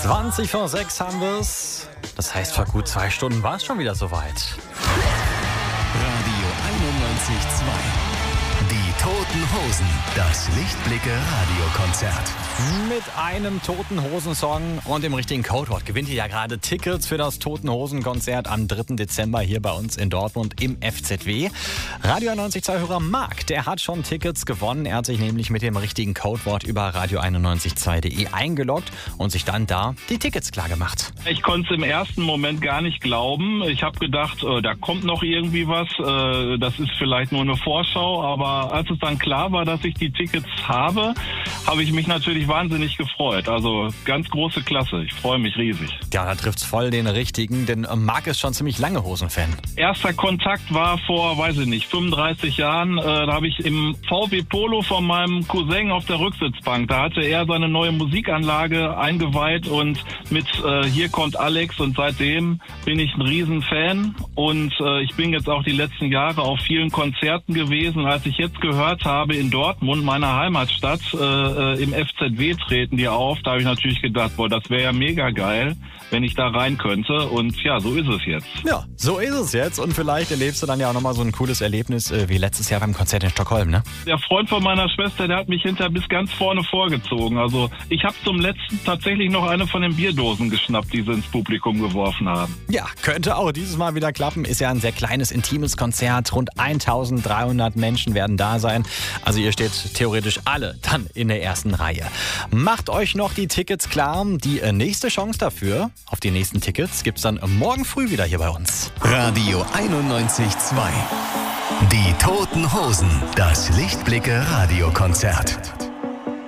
20 vor 6 haben wir es. Das heißt, vor gut 2 Stunden war es schon wieder soweit. Radio 91.2. Die Toten Hosen. Das Lichtblicke-Radiokonzert. Mit einem Toten Hosen-Song und dem richtigen Codewort gewinnt ihr ja gerade Tickets für das Toten Hosen-Konzert am 3. Dezember hier bei uns in Dortmund im FZW. Radio 91.2-Hörer Marc, der hat schon Tickets gewonnen. Er hat sich nämlich mit dem richtigen Codewort über radio912.de eingeloggt und sich dann da die Tickets klar gemacht. Ich konnte es im ersten Moment gar nicht glauben. Ich habe gedacht, da kommt noch irgendwie was. Das ist vielleicht nur eine Vorschau. Aber als es dann klar war, dass ich die Tickets habe ich mich natürlich wahnsinnig gefreut. Also ganz große Klasse. Ich freue mich riesig. Ja, da trifft's voll den richtigen, denn Marc ist schon ziemlich lange Hosen-Fan. Erster Kontakt war vor, 35 Jahren. Da habe ich im VW Polo von meinem Cousin auf der Rücksitzbank. Da hatte er seine neue Musikanlage eingeweiht und mit Hier kommt Alex. Und seitdem bin ich ein Riesenfan. Und ich bin jetzt auch die letzten Jahre auf vielen Konzerten gewesen. Als ich jetzt gehört habe, in Dortmund, meiner Heimatstadt, im FZW treten die auf, da habe ich natürlich gedacht, das wäre ja mega geil, wenn ich da rein könnte. Und ja, so ist es jetzt. Ja, so ist es jetzt. Und vielleicht erlebst du dann ja auch nochmal so ein cooles Erlebnis wie letztes Jahr beim Konzert in Stockholm, ne? Der Freund von meiner Schwester, der hat mich hinterher bis ganz vorne vorgezogen. Also ich habe zum letzten tatsächlich noch eine von den Bierdosen geschnappt, die sie ins Publikum geworfen haben. Ja, könnte auch dieses Mal wieder klappen. Ist ja ein sehr kleines, intimes Konzert. Rund 1300 Menschen werden da sein. Also ihr steht theoretisch alle dann in der ersten Reihe. Macht euch noch die Tickets klar. Die nächste Chance dafür, auf die nächsten Tickets, gibt's dann morgen früh wieder hier bei uns. Radio 91.2. Die Toten Hosen. Das Lichtblicke-Radiokonzert.